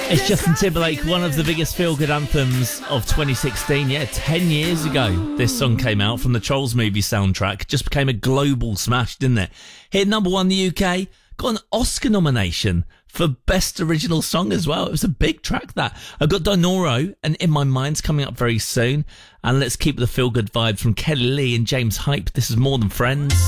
It's Justin Timberlake, one of the biggest feel-good anthems of 2016. Yeah, 10 years ago, this song came out from the Trolls movie soundtrack. Just became a global smash, didn't it? Hit number one in the UK, got an Oscar nomination for Best Original Song as well. It was a big track, that. I've got Dinoro and In My Mind's coming up very soon. And let's keep the feel-good vibes from Kelly Lee and James Hype. This is More Than Friends.